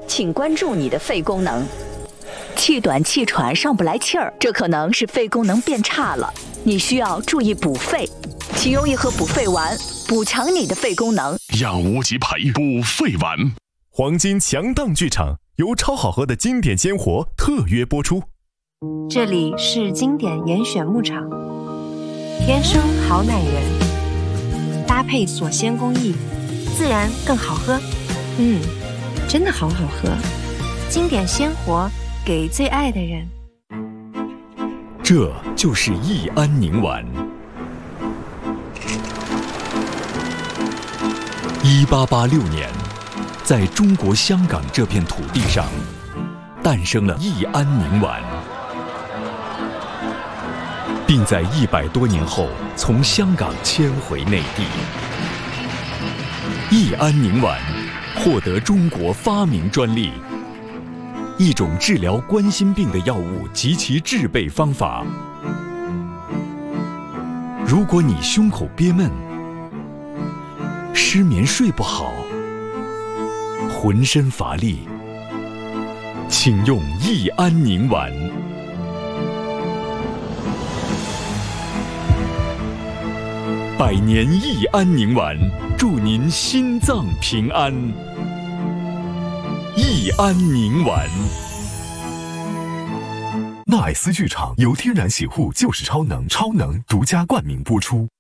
请关注你的肺功能。 气短气喘上不来气儿，这可能是肺功能变差了，你需要注意补肺，请用一盒补肺丸补强你的肺功能。 养无极培补肺丸， 黄金强档剧场由超好喝的经典鲜活特约播出。 这里是经典严选牧场，天生好奶人，搭配锁鲜工艺，自然更好喝。真的好好喝，经典鲜活，给最爱的人。 这就是益安宁丸。1886年，在中国香港这片土地上，诞生了益安宁丸，并在100多年后从香港迁回内地。益安宁丸获得中国发明专利，一种治疗冠心病的药物及其制备方法。如果你胸口憋闷、失眠睡不好、浑身乏力，请用益安宁丸。100年益安宁丸，祝您心脏平安。益安宁丸。 纳爱斯剧场由天然洗护就是超能，超能独家冠名播出。